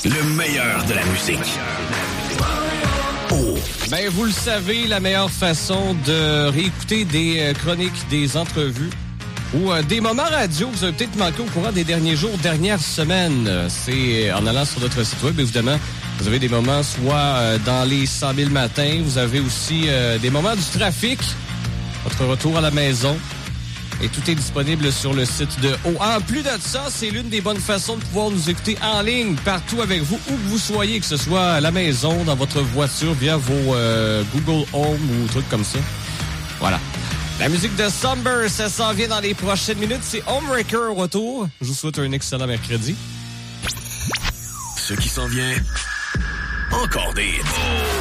Le meilleur de la musique. Oh. Ben, vous le savez, la meilleure façon de réécouter des chroniques, des entrevues ou des moments radio que vous avez peut-être manqué au courant des derniers jours, dernières semaines, c'est en allant sur notre site web, évidemment. Vous avez des moments soit dans les 100 000 matins, vous avez aussi des moments du trafic, votre retour à la maison. Et tout est disponible sur le site de O. En plus de ça, c'est l'une des bonnes façons de pouvoir nous écouter en ligne, partout avec vous, où que vous soyez, que ce soit à la maison, dans votre voiture, via vos Google Home ou trucs comme ça. Voilà. La musique de Somber, ça s'en vient dans les prochaines minutes. C'est Homewrecker au retour. Je vous souhaite un excellent mercredi. Ce qui s'en vient, encore des hits.